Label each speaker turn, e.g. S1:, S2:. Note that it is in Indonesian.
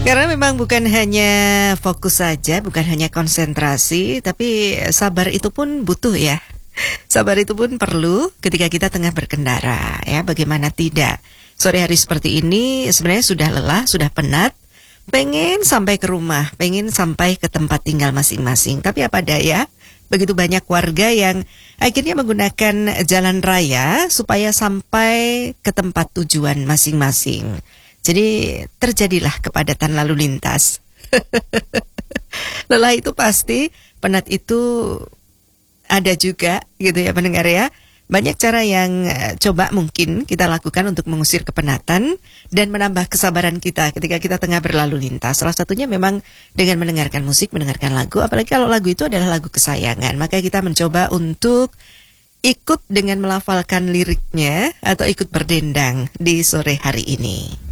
S1: Karena memang bukan hanya fokus saja, bukan hanya konsentrasi, tapi sabar itu pun butuh ya. Sabar itu pun perlu ketika kita tengah berkendara ya. Bagaimana tidak? Sore hari seperti ini sebenarnya sudah lelah, sudah penat, pengen sampai ke rumah, pengen sampai ke tempat tinggal masing-masing. Tapi apa daya, begitu banyak warga yang akhirnya menggunakan jalan raya supaya sampai ke tempat tujuan masing-masing. Jadi terjadilah kepadatan lalu lintas. Lelah itu pasti, penat itu ada juga gitu ya pendengar ya. Banyak cara yang coba mungkin kita lakukan untuk mengusir kepenatan dan menambah kesabaran kita ketika kita tengah berlalu lintas. Salah satunya memang dengan mendengarkan musik, mendengarkan lagu. Apalagi kalau lagu itu adalah lagu kesayangan. Maka kita mencoba untuk ikut dengan melafalkan liriknya atau ikut berdendang di sore hari ini.